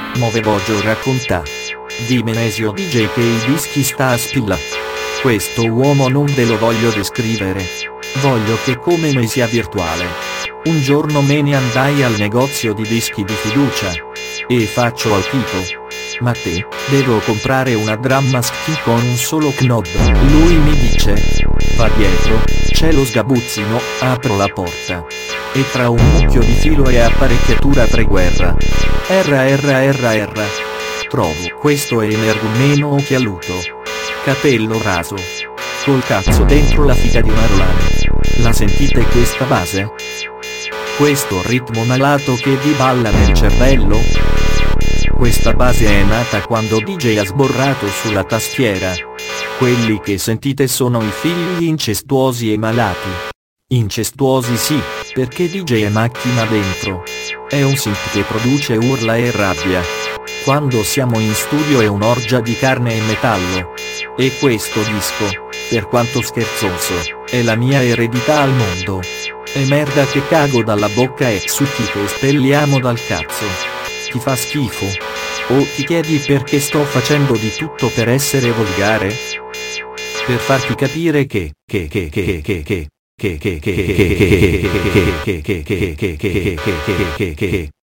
Move voglio racconta. Di Menesio DJ che i dischi sta a spilla. Questo uomo non ve lo voglio descrivere. Voglio che come me sia virtuale. Un giorno me ne andai al negozio di dischi di fiducia. E faccio al tipo. Ma te, devo comprare una drum mask con un solo knob. Lui mi dice. Va dietro, c'è lo sgabuzzino, apro la porta. E tra un mucchio di filo e apparecchiatura preguerra. R. Trovo questo energumeno occhialuto. Capello raso. Col cazzo dentro la figa di Marolane. La sentite questa base? Questo ritmo malato che vi balla nel cervello? Questa base è nata quando DJ ha sborrato sulla tastiera. Quelli che sentite sono i figli incestuosi e malati. Incestuosi sì, perché DJ è macchina dentro. È un synth che produce urla e rabbia. Quando siamo in studio è un'orgia di carne e metallo. E questo disco, per quanto scherzoso, è la mia eredità al mondo. È merda che cago dalla bocca e succhi che espelliamo dal cazzo. Ti fa schifo? O ti chiedi perché sto facendo di tutto per essere volgare? Per farti capire che